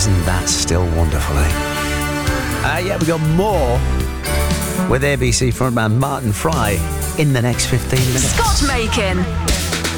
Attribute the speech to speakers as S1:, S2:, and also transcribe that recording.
S1: Isn't that still wonderful, eh? Yeah, we got more with ABC frontman Martin Fry in the next 15 minutes.
S2: Scott Makin.